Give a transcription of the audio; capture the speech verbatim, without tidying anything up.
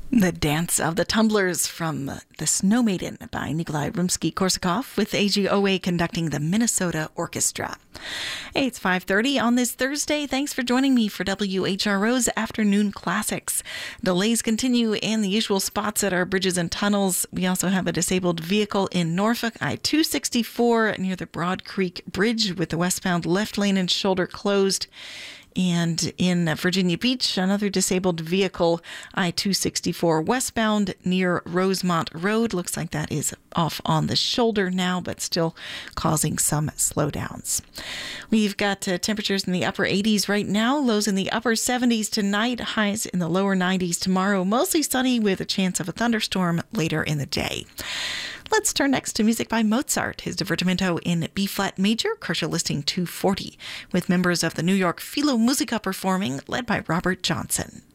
The Dance of the Tumblers from The Snow Maiden by Nikolai Rimsky-Korsakov with A G O A conducting the Minnesota Orchestra. Hey, it's five thirty on this Thursday. Thanks for joining me for W H R O's Afternoon Classics. Delays continue in the usual spots at our bridges and tunnels. We also have a disabled vehicle in Norfolk, I two sixty-four near the Broad Creek Bridge with the westbound left lane and shoulder closed. And in Virginia Beach, another disabled vehicle, I two sixty-four westbound near Rosemont Road. Looks like that is off on the shoulder now, but still causing some slowdowns. We've got uh, temperatures in the upper eighties right now, lows in the upper seventies tonight, highs in the lower nineties tomorrow. Mostly sunny with a chance of a thunderstorm later in the day. Let's turn next to music by Mozart, his Divertimento in B-flat major, Kershaw listing two forty, with members of the New York Philharmonic performing, led by Robert Johnson.